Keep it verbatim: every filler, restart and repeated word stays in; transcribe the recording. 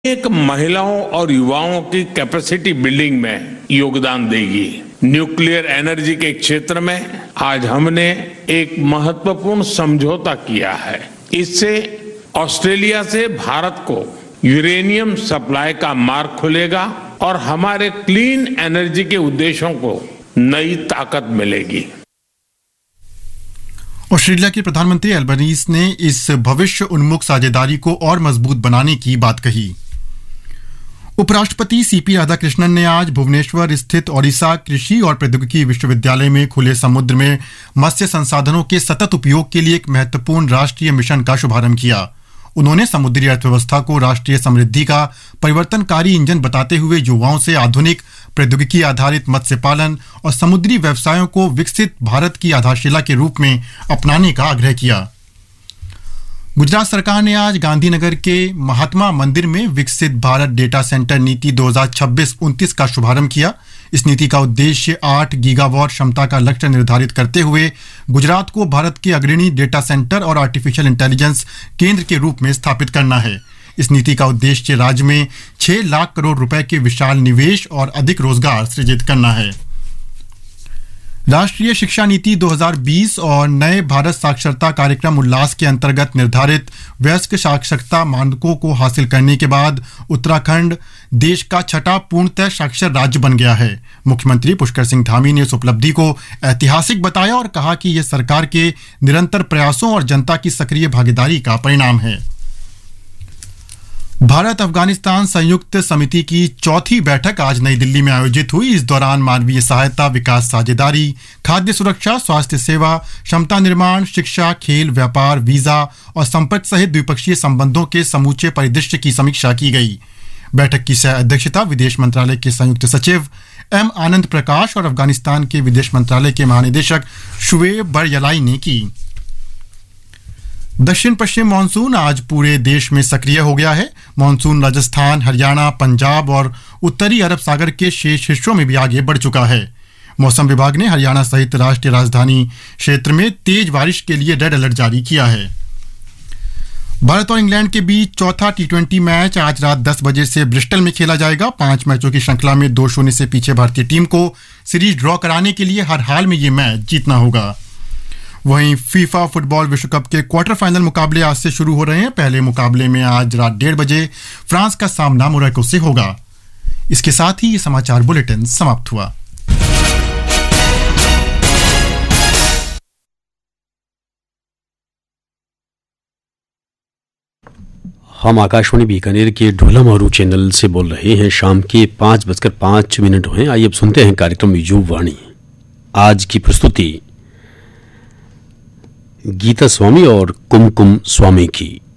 एक महिलाओं और युवाओं की कैपेसिटी बिल्डिंग में योगदान देगी। न्यूक्लियर एनर्जी के क्षेत्र में आज हमने एक महत्वपूर्ण समझौता किया है। इससे ऑस्ट्रेलिया से भारत को यूरेनियम सप्लाई का मार्ग खुलेगा और हमारे क्लीन एनर्जी के उद्देश्यों को नई ताकत मिलेगी। ऑस्ट्रेलिया के प्रधानमंत्री एल्बनीज ने इस भविष्य उन्मुख साझेदारी को और मजबूत बनाने की बात कही। उपराष्ट्रपति सीपी राधाकृष्णन ने आज भुवनेश्वर स्थित ओडिशा कृषि और प्रौद्योगिकी विश्वविद्यालय में खुले समुद्र में मत्स्य संसाधनों के सतत उपयोग के लिए एक महत्वपूर्ण राष्ट्रीय मिशन का शुभारंभ किया। उन्होंने समुद्री अर्थव्यवस्था को राष्ट्रीय समृद्धि का परिवर्तनकारी इंजन बताते हुए युवाओं से आधुनिक प्रौद्योगिकी आधारित मत्स्य पालन और समुद्री व्यवसायों को विकसित भारत की आधारशिला के रूप में अपनाने का आग्रह किया। गुजरात सरकार ने आज गांधीनगर के महात्मा मंदिर में विकसित भारत डेटा सेंटर नीति दो हज़ार छब्बीस उनतीस का शुभारंभ किया। इस नीति का उद्देश्य आठ गीगावाट क्षमता का लक्ष्य निर्धारित करते हुए गुजरात को भारत के अग्रणी डेटा सेंटर और आर्टिफिशियल इंटेलिजेंस केंद्र के रूप में स्थापित करना है। इस नीति का उद्देश्य राज्य में छह लाख करोड़ रुपए के विशाल निवेश और अधिक रोजगार सृजित करना है। राष्ट्रीय शिक्षा नीति दो हज़ार बीस और नए भारत साक्षरता कार्यक्रम उल्लास के अंतर्गत निर्धारित वयस्क साक्षरता मानकों को हासिल करने के बाद उत्तराखंड देश का छठा पूर्णतः साक्षर राज्य बन गया है। मुख्यमंत्री पुष्कर सिंह धामी ने इस उपलब्धि को ऐतिहासिक बताया और कहा कि यह सरकार के निरंतर प्रयासों और जनता की सक्रिय भागीदारी का परिणाम है। भारत अफगानिस्तान संयुक्त समिति की चौथी बैठक आज नई दिल्ली में आयोजित हुई। इस दौरान मानवीय सहायता, विकास साझेदारी, खाद्य सुरक्षा, स्वास्थ्य सेवा, क्षमता निर्माण, शिक्षा, खेल, व्यापार, वीजा और संपर्क सहित द्विपक्षीय संबंधों के समूचे परिदृश्य की समीक्षा की गई। बैठक की सह अध्यक्षता विदेश मंत्रालय के संयुक्त सचिव एम आनंद प्रकाश और अफगानिस्तान के विदेश मंत्रालय के महानिदेशक शुएब बरयलाई ने की। दक्षिण पश्चिम मानसून आज पूरे देश में सक्रिय हो गया है। मानसून राजस्थान, हरियाणा, पंजाब और उत्तरी अरब सागर के शेष हिस्सों में भी आगे बढ़ चुका है। मौसम विभाग ने हरियाणा सहित राष्ट्रीय राजधानी क्षेत्र में तेज बारिश के लिए रेड अलर्ट जारी किया है। भारत और इंग्लैंड के बीच चौथा टी ट्वेंटी मैच आज रात दस बजे से ब्रिस्टल में खेला जाएगा। पांच मैचों की श्रृंखला में दो शून्य से पीछे भारतीय टीम को सीरीज ड्रॉ कराने के लिए हर हाल में ये मैच जीतना होगा। वहीं फीफा फुटबॉल विश्व कप के क्वार्टर फाइनल मुकाबले आज से शुरू हो रहे हैं। पहले मुकाबले में आज रात डेढ़ बजे फ्रांस का सामना मोरक्को से होगा। इसके साथ ही ये समाचार बुलेटिन समाप्त हुआ। हम आकाशवाणी बीकानेर के ढोला मोरू चैनल से बोल रहे हैं। शाम के पांच बजकर पांच मिनट हुए। आइए अब सुनते हैं कार्यक्रम युववाणी। आज की प्रस्तुति गीता स्वामी और कुमकुम स्वामी की।